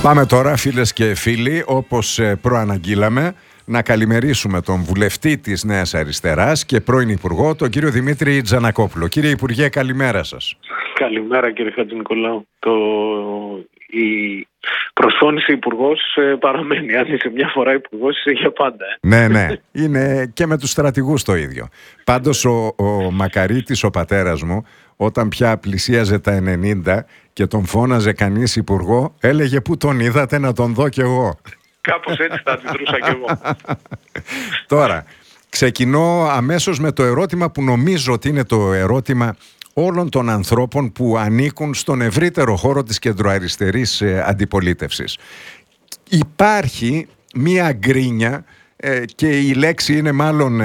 Πάμε τώρα, φίλες και φίλοι, όπως προαναγγείλαμε, να καλημερίσουμε τον βουλευτή της Νέας Αριστεράς και πρώην Υπουργό, τον κύριο Δημήτρη Τζανακόπουλο. Κύριε Υπουργέ, καλημέρα σας. Καλημέρα, κύριε Χατζηνικολάου. Η προσφώνηση υπουργός παραμένει. Αν είσαι μια φορά υπουργός, είσαι για πάντα. Ναι, είναι και με τους στρατηγούς το ίδιο. Πάντως ο Μακαρίτης, ο πατέρας μου, όταν πια πλησίαζε τα 90 και τον φώναζε κανείς υπουργό, έλεγε «Πού τον είδατε να τον δω κι εγώ». Κάπως έτσι θα αντιδρούσα κι εγώ. Τώρα, ξεκινώ αμέσως με το ερώτημα που νομίζω ότι είναι το ερώτημα όλων των ανθρώπων που ανήκουν στον ευρύτερο χώρο της κεντροαριστερής αντιπολίτευσης. Υπάρχει μία γκρίνια και η λέξη είναι μάλλον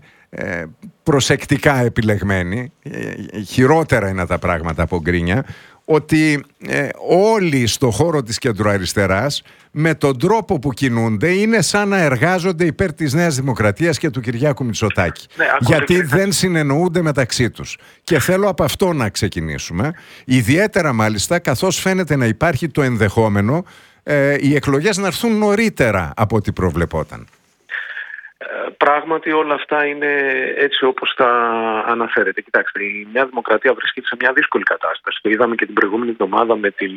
προσεκτικά επιλεγμένη, χειρότερα είναι τα πράγματα από γκρίνια, ότι όλοι στο χώρο της κεντροαριστεράς με τον τρόπο που κινούνται είναι σαν να εργάζονται υπέρ της Νέας Δημοκρατίας και του Κυριάκου Μητσοτάκη. Γιατί δεν συνεννοούνται μεταξύ τους. Και θέλω από αυτό να ξεκινήσουμε. Ιδιαίτερα μάλιστα καθώς φαίνεται να υπάρχει το ενδεχόμενο οι εκλογές να έρθουν νωρίτερα από ό,τι προβλεπόταν. Πράγματι όλα αυτά είναι έτσι όπως τα αναφέρετε. Κοιτάξτε, η Νέα Δημοκρατία βρίσκεται σε μια δύσκολη κατάσταση. Το είδαμε και την προηγούμενη εβδομάδα με την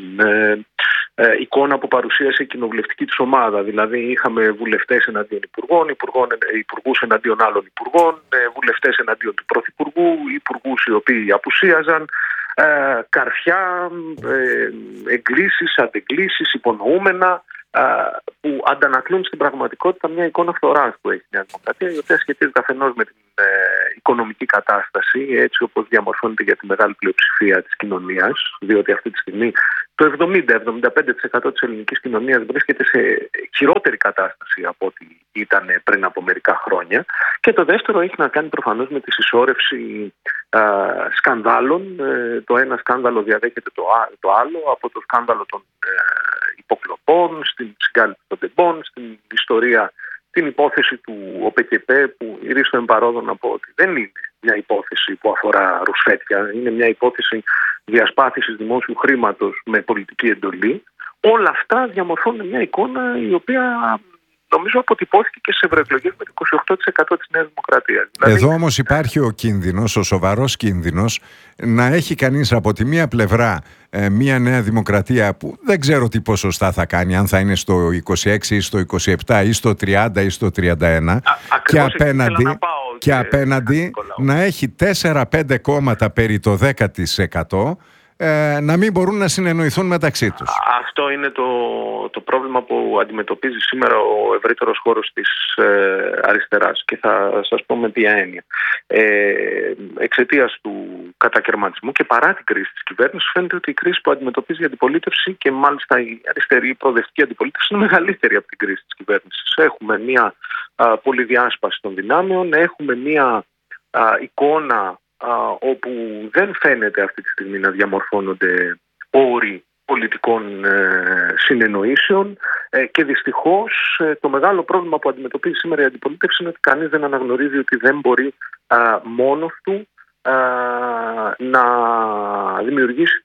εικόνα που παρουσίασε η κοινοβουλευτική της ομάδα. Δηλαδή είχαμε βουλευτές εναντίον υπουργούς εναντίον άλλων υπουργών, βουλευτές εναντίον του πρωθυπουργού, υπουργούς οι οποίοι απουσίαζαν, καρφιά, εγκλήσεις, αντεγκλήσεις, υπονοούμενα, που αντανακλούν στην πραγματικότητα μια εικόνα φθοράς που έχει η Νέα Δημοκρατία, η οποία σχετίζεται αφενός με την οικονομική κατάσταση, έτσι όπως διαμορφώνεται για τη μεγάλη πλειοψηφία της κοινωνίας, διότι αυτή τη στιγμή το 70-75% της ελληνικής κοινωνίας βρίσκεται σε χειρότερη κατάσταση από ό,τι ήταν πριν από μερικά χρόνια. Και το δεύτερο έχει να κάνει προφανώς με τη συσσόρευση σκανδάλων. Το ένα σκάνδαλο διαδέχεται το άλλο, από το σκάνδαλο των υποκλοπών, στην συγκάλυψη των τεμπών, στην ιστορία, την υπόθεση του ΟΠΕΚΕΠΕ, που ηρίστο εμπαρόδο να πω ότι δεν είναι μια υπόθεση που αφορά ρουσφέτια, είναι μια υπόθεση διασπάθησης δημόσιου χρήματος με πολιτική εντολή. Όλα αυτά διαμορφώνουν μια εικόνα η οποία νομίζω αποτυπώθηκε και σε ευρωεκλογές με το 28% της Νέας Δημοκρατίας. Εδώ όμως υπάρχει ο κίνδυνος, ο σοβαρός κίνδυνος, να έχει κανείς από τη μία πλευρά μια Νέα Δημοκρατία που δεν ξέρω τι ποσοστά θα κάνει, αν θα είναι στο 26 ή στο 27 ή στο 30 ή στο 31, και απέναντι να έχει 4-5 κόμματα περί το 10%, να μην μπορούν να συνεννοηθούν μεταξύ τους. Αυτό είναι το πρόβλημα που αντιμετωπίζει σήμερα ο ευρύτερος χώρος της αριστεράς, και θα σας πω με ποια έννοια. Εξαιτίας του κατακαιρματισμού και παρά την κρίση της κυβέρνησης, φαίνεται ότι η κρίση που αντιμετωπίζει η αντιπολίτευση, και μάλιστα η αριστερή η προοδευτική αντιπολίτευση, είναι μεγαλύτερη από την κρίση της κυβέρνησης. Έχουμε μια πολυδιάσπαση των δυνάμεων, έχουμε μια εικόνα όπου δεν φαίνεται αυτή τη στιγμή να διαμορφώνονται όροι πολιτικών συνεννοήσεων, και δυστυχώς το μεγάλο πρόβλημα που αντιμετωπίζει σήμερα η αντιπολίτευση είναι ότι κανείς δεν αναγνωρίζει ότι δεν μπορεί μόνος του να δημιουργήσει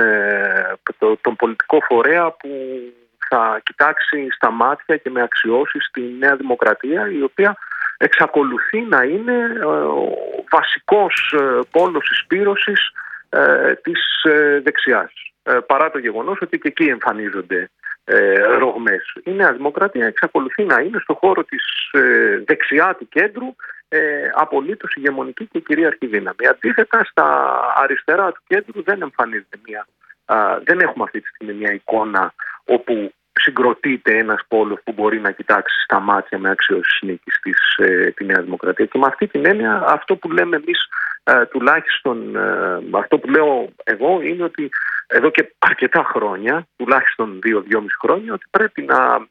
τον πολιτικό φορέα που θα κοιτάξει στα μάτια και με αξιώσεις τη Νέα Δημοκρατία, η οποία εξακολουθεί να είναι ο βασικός πόλος συσπήρωσης της δεξιάς. Παρά το γεγονός ότι και εκεί εμφανίζονται ρογμές. Η Νέα Δημοκρατία εξακολουθεί να είναι στο χώρο της δεξιά του κέντρου απολύτως ηγεμονική και κυρίαρχη δύναμη. Αντίθετα, στα αριστερά του κέντρου δεν εμφανίζεται δεν έχουμε αυτή τη στιγμή μια εικόνα όπου συγκροτείται ένας πόλος που μπορεί να κοιτάξει στα μάτια με αξιώσεις νίκης τη Νέα Δημοκρατία. Και με αυτή την έννοια, αυτό που λέμε εμείς, τουλάχιστον αυτό που λέω εγώ, είναι ότι εδώ και αρκετά χρόνια, τουλάχιστον 2-2,5 χρόνια, ότι πρέπει να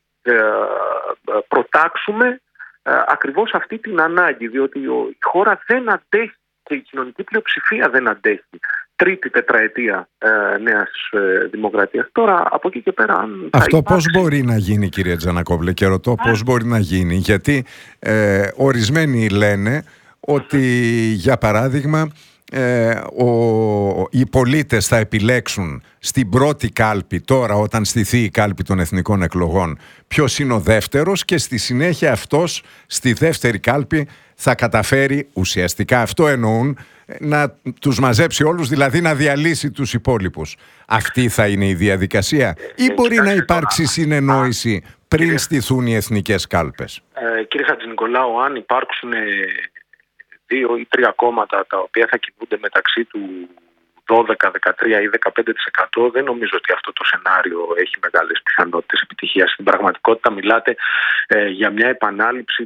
προτάξουμε ακριβώς αυτή την ανάγκη, διότι η χώρα δεν αντέχει και η κοινωνική πλειοψηφία δεν αντέχει τρίτη τετραετία Νέας Δημοκρατίας. Τώρα, από εκεί και πέρα... Αυτό πώς μπορεί να γίνει, κύριε Τζανακόπουλε, και ρωτώ πώς μπορεί να γίνει, γιατί ορισμένοι λένε ότι, για παράδειγμα, οι πολίτες θα επιλέξουν στην πρώτη κάλπη, τώρα όταν στηθεί η κάλπη των εθνικών εκλογών, ποιος είναι ο δεύτερος, και στη συνέχεια αυτός στη δεύτερη κάλπη θα καταφέρει, ουσιαστικά αυτό εννοούν, να τους μαζέψει όλους, δηλαδή να διαλύσει τους υπόλοιπους. Αυτή θα είναι η διαδικασία ή μπορεί να υπάρξει συνεννόηση πριν στηθούν οι εθνικές κάλπες? Κύριε Χατζηνικολάου, αν υπάρξουν 2 ή 3 κόμματα τα οποία θα κινούνται μεταξύ του 12, 13 ή 15%, δεν νομίζω ότι αυτό το σενάριο έχει μεγάλες πιθανότητες επιτυχίας. Στην πραγματικότητα μιλάτε για μια επανάληψη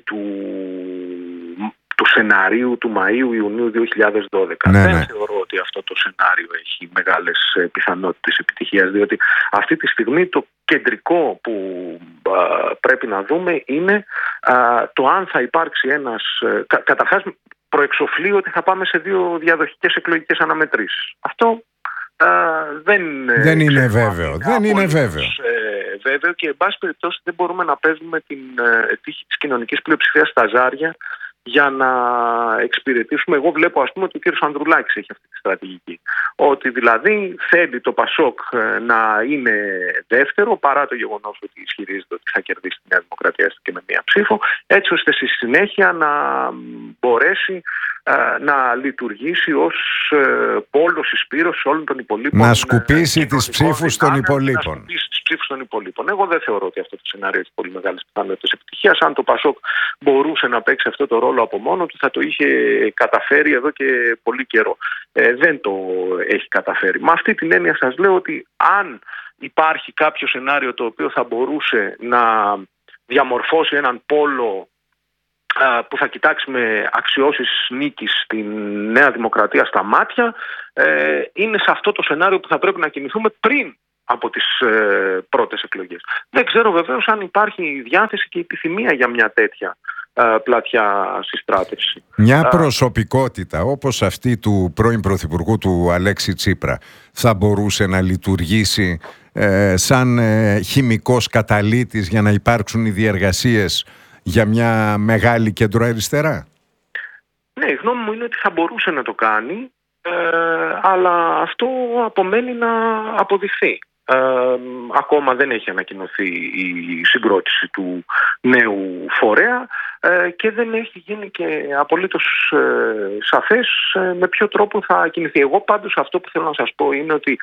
του σεναρίου του Μαΐου-Ιουνίου 2012. Δεν θεωρώ ότι αυτό το σενάριο έχει μεγάλες πιθανότητες επιτυχίας, διότι αυτή τη στιγμή το κεντρικό που πρέπει να δούμε είναι το αν θα υπάρξει ένας... Καταρχάς, προεξοφλεί ότι θα πάμε σε 2 διαδοχικές εκλογικές αναμετρήσεις. Αυτό δεν είναι βέβαιο. Δεν είναι βέβαιο. Βέβαιο, και εν πάση περιπτώσει δεν μπορούμε να παίζουμε την τύχη της κοινωνικής πλειοψηφίας στα ζάρια για να εξυπηρετήσουμε. Εγώ βλέπω, ας πούμε, ότι ο κύριος Ανδρουλάκης έχει αυτή τη στρατηγική. Ότι δηλαδή θέλει το Πασόκ να είναι δεύτερο, παρά το γεγονός ότι ισχυρίζεται ότι θα κερδίσει τη Νέα Δημοκρατία και με 1 ψήφο, έτσι ώστε στη συνέχεια να μπορέσει να λειτουργήσει ως πόλος εισπύρωσης όλων των υπολείπων. Να σκουπίσει τις ψήφους των υπολείπων. Εγώ δεν θεωρώ ότι αυτό το σενάριο έχει πολύ μεγάλες πιθανότητες επιτυχίας. Αν το Πασόκ μπορούσε να παίξει αυτό το ρόλο από μόνο του, θα το είχε καταφέρει εδώ και πολύ καιρό. Δεν το έχει καταφέρει. Με αυτή την έννοια σας λέω ότι αν υπάρχει κάποιο σενάριο το οποίο θα μπορούσε να διαμορφώσει έναν πόλο που θα κοιτάξει με αξιώσεις νίκης στην Νέα Δημοκρατία στα μάτια, είναι σε αυτό το σενάριο που θα πρέπει να κινηθούμε πριν από τις πρώτες εκλογές. Δεν ξέρω βεβαίως αν υπάρχει διάθεση και επιθυμία για μια τέτοια πλατιά συστράτευση. Μια προσωπικότητα όπως αυτή του πρώην Πρωθυπουργού του Αλέξη Τσίπρα θα μπορούσε να λειτουργήσει σαν χημικός καταλύτης για να υπάρξουν οι διεργασίες για μια μεγάλη κεντροαριστερά? Ναι, η γνώμη μου είναι ότι θα μπορούσε να το κάνει, αλλά αυτό απομένει να αποδειχθεί. Ακόμα δεν έχει ανακοινωθεί η συγκρότηση του νέου φορέα και δεν έχει γίνει και απολύτως σαφές με ποιο τρόπο θα κινηθεί. Εγώ πάντως αυτό που θέλω να σας πω είναι ότι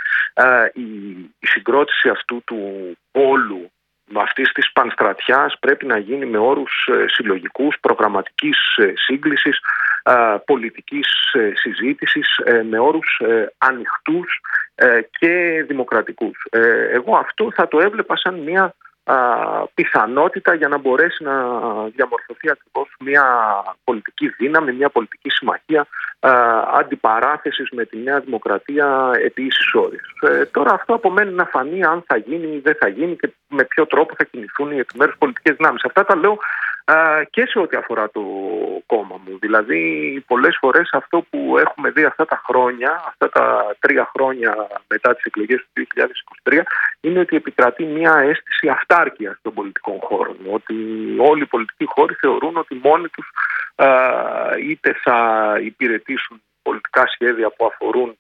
η συγκρότηση αυτού του πόλου, αυτής της πανστρατιάς, πρέπει να γίνει με όρους συλλογικούς, προγραμματικής σύγκλησης, πολιτικής συζήτησης, με όρους ανοιχτούς και δημοκρατικούς. Εγώ αυτό θα το έβλεπα σαν μια πιθανότητα για να μπορέσει να διαμορφωθεί ακριβώς μια πολιτική δύναμη, μια πολιτική συμμαχία αντιπαράθεσης με τη Νέα Δημοκρατία επί ίσης όρης. Τώρα αυτό απομένει να φανεί αν θα γίνει ή δεν θα γίνει και με ποιο τρόπο θα κινηθούν οι επιμέρους πολιτικές δυνάμεις. Αυτά τα λέω και σε ό,τι αφορά το κόμμα μου. Δηλαδή πολλές φορές αυτό που έχουμε δει αυτά τα χρόνια, αυτά τα 3 χρόνια μετά τις εκλογές του 2023, είναι ότι επικρατεί μια αίσθηση αυτάρκειας των πολιτικών χώρων. Ότι όλοι οι πολιτικοί χώροι θεωρούν ότι μόνοι τους είτε θα υπηρετήσουν πολιτικά σχέδια που αφορούν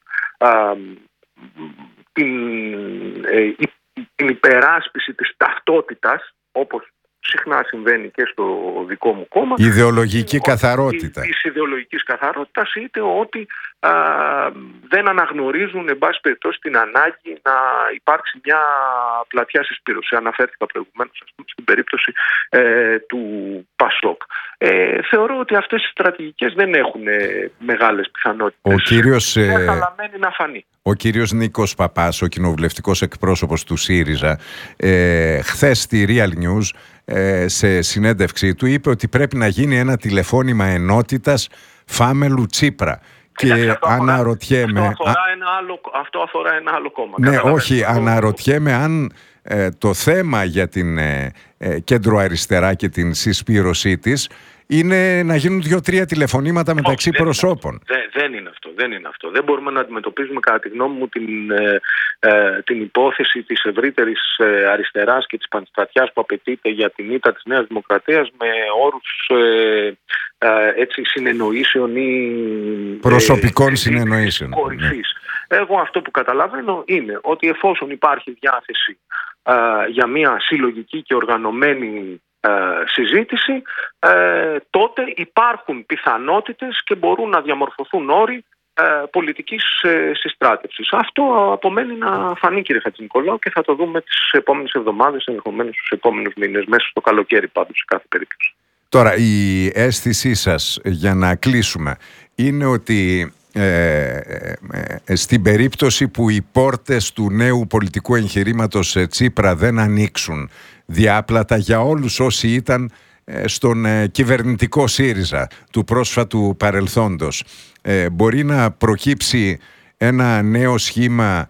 την υπεράσπιση της ταυτότητας, όπως συχνά συμβαίνει και στο δικό μου κόμμα. Ιδεολογική καθαρότητα. Της ιδεολογικής καθαρότητας, είτε ότι δεν αναγνωρίζουν, εν πάση περιπτώσει, την ανάγκη να υπάρξει μια πλατιά συσπήρωση. Αναφέρθηκα προηγουμένως, ας πούμε, στην περίπτωση του Πασόκ. Θεωρώ ότι αυτές οι στρατηγικές δεν έχουν μεγάλες πιθανότητες. Αλλά μένει να φανεί. Ο κύριος Νίκος Παπάς, ο κοινοβουλευτικός εκπρόσωπος του ΣΥΡΙΖΑ, χθες στη Real News, σε συνέντευξή του, είπε ότι πρέπει να γίνει ένα τηλεφώνημα ενότητας Φάμελου Τσίπρα. Και αναρωτιέμαι... Αυτό αφορά ένα άλλο κόμμα. Ναι, όχι, αναρωτιέμαι αν το θέμα για την κέντρο αριστερά και την συσπήρωσή της είναι να γίνουν 2-3 τηλεφωνήματα μεταξύ προσώπων. Δεν είναι αυτό. Δεν μπορούμε να αντιμετωπίζουμε, κατά τη γνώμη μου, την υπόθεση της ευρύτερης αριστεράς και της πανστρατιάς που απαιτείται για την ήττα της Νέας Δημοκρατίας με όρους συνεννοήσεων ή προσωπικών συνεννοήσεων. Κορυφής. Εγώ αυτό που καταλαβαίνω είναι ότι εφόσον υπάρχει διάθεση για μια συλλογική και οργανωμένη συζήτηση, τότε υπάρχουν πιθανότητες και μπορούν να διαμορφωθούν όροι πολιτικής συστράτευσης. Αυτό απομένει να φανεί, κύριε Χατζηνικολάου, και θα το δούμε τις επόμενες εβδομάδες, ενδεχομένως τους επόμενους μήνες, μέσα στο καλοκαίρι πάντως σε κάθε περίπτωση. Τώρα, η αίσθησή σας, για να κλείσουμε, είναι ότι στην περίπτωση που οι πόρτες του νέου πολιτικού εγχειρήματος Τσίπρα δεν ανοίξουν διάπλατα για όλους όσοι ήταν στον κυβερνητικό ΣΥΡΙΖΑ του πρόσφατου παρελθόντος, μπορεί να προκύψει ένα νέο σχήμα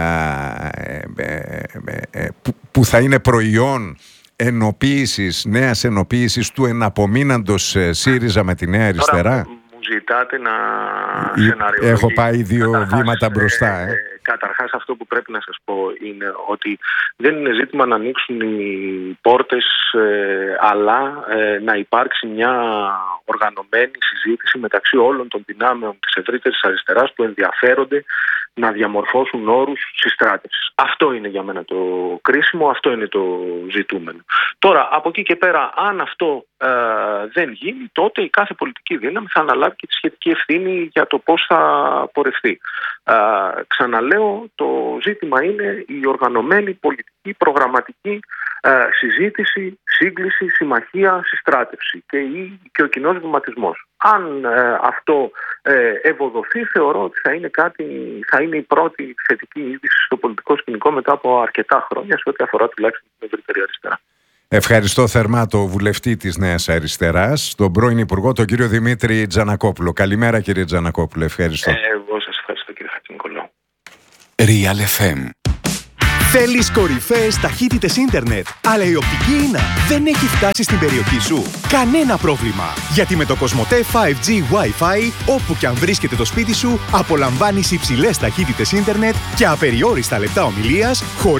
που θα είναι προϊόν νέας ενοποίησης του εναπομείναντος ΣΥΡΙΖΑ με τη Νέα Αριστερά? Ζητάτε να σεναριολογήσω. Έχω πάει 2 βήματα μπροστά. Καταρχάς, αυτό που πρέπει να σας πω είναι ότι δεν είναι ζήτημα να ανοίξουν οι πόρτες, αλλά να υπάρξει μια οργανωμένη συζήτηση μεταξύ όλων των δυνάμεων της ευρύτερης αριστεράς που ενδιαφέρονται να διαμορφώσουν όρους συστράτευσης. Αυτό είναι για μένα το κρίσιμο, αυτό είναι το ζητούμενο. Τώρα, από εκεί και πέρα, αν αυτό δεν γίνει, τότε η κάθε πολιτική δύναμη θα αναλάβει και τη σχετική ευθύνη για το πώς θα πορευτεί. Ξαναλέω, το ζήτημα είναι η οργανωμένη πολιτική, προγραμματική συζήτηση, σύγκληση, συμμαχία, συστράτευση και ο κοινός βηματισμός. Αν αυτό ευοδοθεί, θεωρώ ότι θα είναι η πρώτη θετική είδηση στο πολιτικό σκηνικό μετά από αρκετά χρόνια, σε ό,τι αφορά τουλάχιστον την ευρύτερη αριστερά. Ευχαριστώ θερμά το βουλευτή της Νέας Αριστεράς, τον πρώην Υπουργό, τον κύριο Δημήτρη Τζανακόπουλο. Καλημέρα, κύριε Τζανακόπουλο. Ευχαριστώ. Εγώ σας ευχαριστώ, κύριε Χατζηνικολάου. Real FM. Θέλεις κορυφαίες ταχύτητες ίντερνετ, αλλά η οπτική ίνα δεν έχει φτάσει στην περιοχή σου? Κανένα πρόβλημα, γιατί με το Κοσμοτέ 5G Wi-Fi, όπου και αν βρίσκεται το σπίτι σου, απολαμβάνεις υψηλές ταχύτητες ίντερνετ και απεριόριστα λεπτά ομιλίας, χωρίς